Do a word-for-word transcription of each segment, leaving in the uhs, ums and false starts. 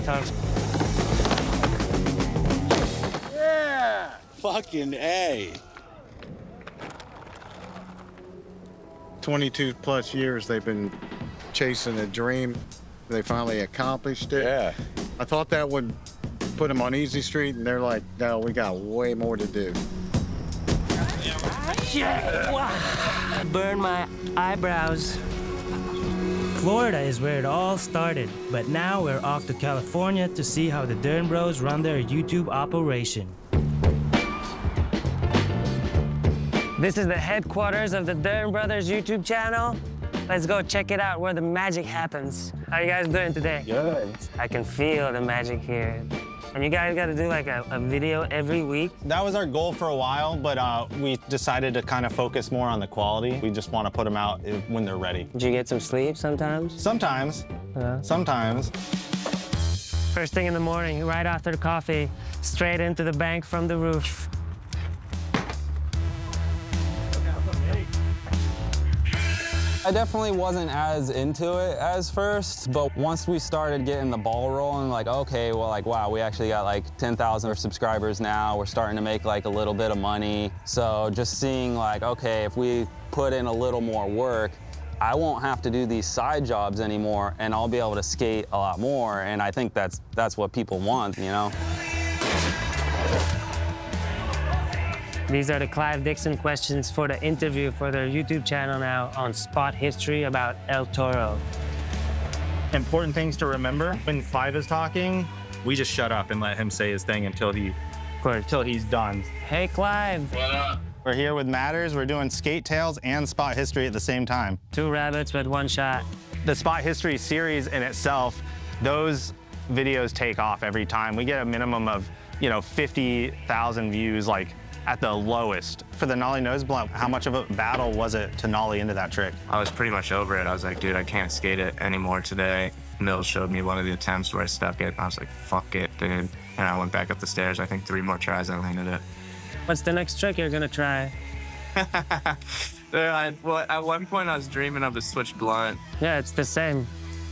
times. Yeah! Fucking A. twenty-two plus years they've been chasing a dream. They finally accomplished it. Yeah. I thought that would put them on easy street, and they're like, no, we got way more to do. I burned my eyebrows. Florida is where it all started, but now we're off to California to see how the Dern Bros run their YouTube operation. This is the headquarters of the Dern Brothers YouTube channel. Let's go check it out where the magic happens. How you guys doing today? Good. I can feel the magic here. And you guys got to do like a, a video every week? That was our goal for a while, but uh, we decided to kind of focus more on the quality. We just want to put them out when they're ready. Did you get some sleep sometimes? Sometimes. Uh, Sometimes. First thing in the morning, right after the coffee, straight into the bank from the roof. I definitely wasn't as into it as first, but once we started getting the ball rolling, like, okay, well, like, wow, we actually got like ten thousand subscribers now. We're starting to make like a little bit of money. So just seeing like, okay, if we put in a little more work, I won't have to do these side jobs anymore, and I'll be able to skate a lot more. And I think that's, that's what people want, you know? These are the Clive Dixon questions for the interview for their YouTube channel now on Spot History about El Toro. Important things to remember. When Clive is talking, we just shut up and let him say his thing until he, until he's done. Hey, Clive. What up? We're here with Matters. We're doing Skate Tales and Spot History at the same time. Two rabbits with one shot. The Spot History series in itself, those videos take off every time. We get a minimum of, you know, fifty thousand views, like, at the lowest. For the nollie nose blunt, how much of a battle was it to nollie into that trick? I was pretty much over it. I was like, dude, I can't skate it anymore today. Mills showed me one of the attempts where I stuck it. I was like, fuck it, dude. And I went back up the stairs. I think three more tries, I landed it. What's the next trick you're gonna try? I, well, at one point, I was dreaming of the switch blunt. Yeah, it's the same.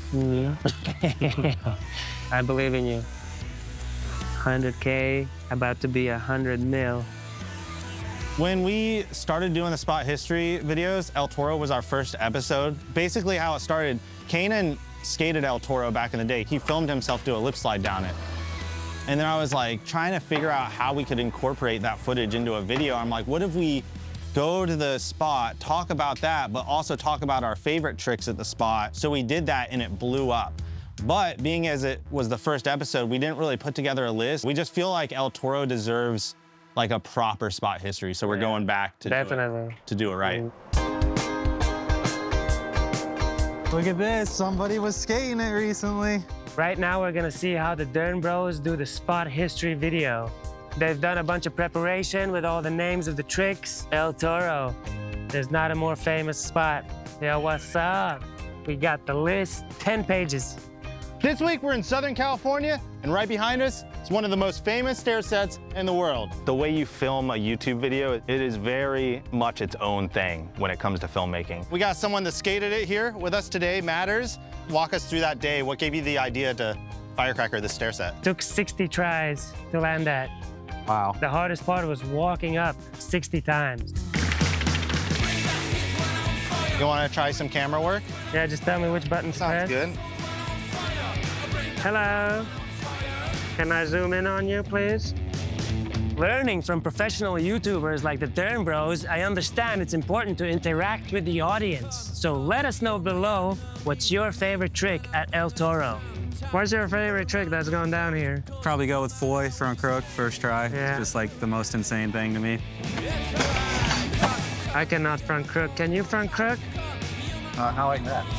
I believe in you. one hundred K, about to be one hundred mil. When we started doing the Spot History videos, El Toro was our first episode. Basically how it started, Kanan skated El Toro back in the day. He filmed himself do a lip slide down it. And then I was like trying to figure out how we could incorporate that footage into a video. I'm like, what if we go to the spot, talk about that, but also talk about our favorite tricks at the spot? So we did that and it blew up. But being as it was the first episode, we didn't really put together a list. We just feel like El Toro deserves like a proper Spot History. So we're yeah, going back to definitely do it, to do it right. Look at this, somebody was skating it recently. Right now, we're gonna see how the Dern Bros do the Spot History video. They've done a bunch of preparation with all the names of the tricks. El Toro, there's not a more famous spot. Yo, what's up? We got the list, ten pages. This week, we're in Southern California, and right behind us, it's one of the most famous stair sets in the world. The way you film a YouTube video, it is very much its own thing when it comes to filmmaking. We got someone that skated it here with us today, Matters. Walk us through that day. What gave you the idea to firecracker this stair set? Took sixty tries to land that. Wow. The hardest part was walking up sixty times. You want to try some camera work? Yeah, just tell me which button to Sounds press. good. Hello. Can I zoom in on you, please? Learning from professional YouTubers like the Dern Bros, I understand it's important to interact with the audience. So let us know below what's your favorite trick at El Toro. What's your favorite trick that's going down here? Probably go with Foy, front crook, first try. Yeah. It's just like the most insane thing to me. I cannot front crook. Can you front crook? Uh, how like that?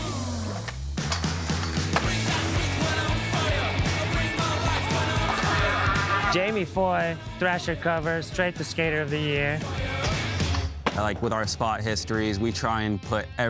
Jamie Foy, Thrasher cover, straight to Skater of the Year. Like with our Spot Histories, we try and put